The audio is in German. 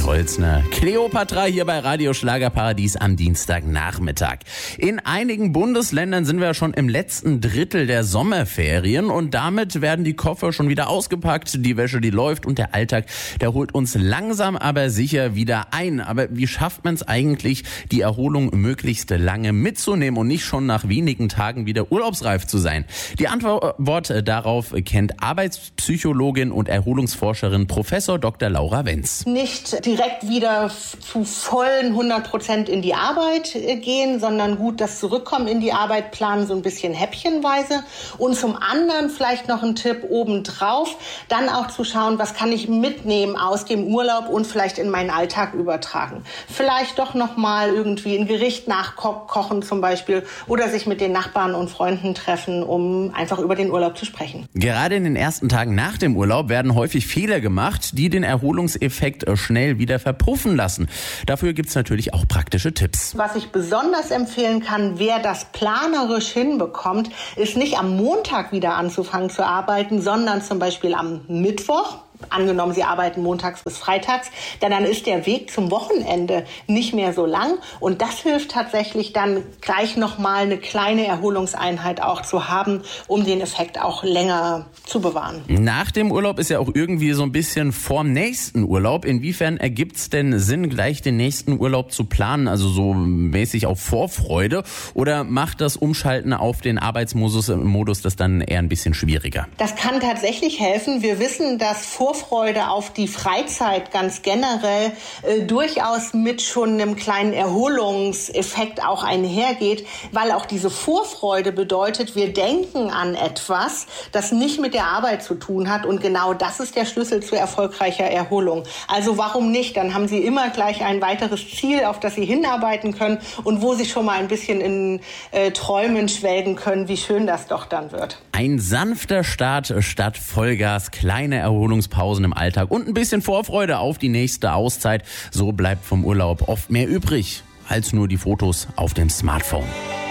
Holzner. Kleopatra hier bei Radio Schlagerparadies am Dienstagnachmittag. In einigen Bundesländern sind wir schon im letzten Drittel der Sommerferien und damit werden die Koffer schon wieder ausgepackt, die Wäsche, die läuft und der Alltag, der holt uns langsam aber sicher wieder ein. Aber wie schafft man es eigentlich, die Erholung möglichst lange mitzunehmen und nicht schon nach wenigen Tagen wieder urlaubsreif zu sein? Die Antwort darauf kennt Arbeitspsychologin und Erholungsforscherin Professor Dr. Laura Wenz. Nicht direkt wieder zu vollen 100% in die Arbeit gehen, sondern gut das Zurückkommen in die Arbeit planen, so ein bisschen häppchenweise. Und zum anderen vielleicht noch ein Tipp obendrauf, dann auch zu schauen, was kann ich mitnehmen aus dem Urlaub und vielleicht in meinen Alltag übertragen. Vielleicht doch nochmal irgendwie ein Gericht nachkochen zum Beispiel oder sich mit den Nachbarn und Freunden treffen, um einfach über den Urlaub zu sprechen. Gerade in den ersten Tagen nach dem Urlaub werden häufig Fehler gemacht, die den Erholungseffekt schnell wieder verpuffen lassen. Dafür gibt's natürlich auch praktische Tipps. Was ich besonders empfehlen kann, wer das planerisch hinbekommt, ist nicht am Montag wieder anzufangen zu arbeiten, sondern zum Beispiel am Mittwoch. Angenommen, Sie arbeiten montags bis freitags, dann ist der Weg zum Wochenende nicht mehr so lang. Und das hilft tatsächlich dann gleich nochmal eine kleine Erholungseinheit auch zu haben, um den Effekt auch länger zu bewahren. Nach dem Urlaub ist ja auch irgendwie so ein bisschen vorm nächsten Urlaub. Inwiefern ergibt es denn Sinn, gleich den nächsten Urlaub zu planen, also so mäßig auf Vorfreude? Oder macht das Umschalten auf den Arbeitsmodus das dann eher ein bisschen schwieriger? Das kann tatsächlich helfen. Wir wissen, dass Vorfreude auf die Freizeit ganz generell durchaus mit schon einem kleinen Erholungseffekt auch einhergeht, weil auch diese Vorfreude bedeutet, wir denken an etwas, das nicht mit der Arbeit zu tun hat und genau das ist der Schlüssel zu erfolgreicher Erholung. Also warum nicht? Dann haben Sie immer gleich ein weiteres Ziel, auf das Sie hinarbeiten können und wo Sie schon mal ein bisschen in Träumen schwelgen können, wie schön das doch dann wird. Ein sanfter Start statt Vollgas, kleine Erholungspausen im Alltag und ein bisschen Vorfreude auf die nächste Auszeit. So bleibt vom Urlaub oft mehr übrig als nur die Fotos auf dem Smartphone.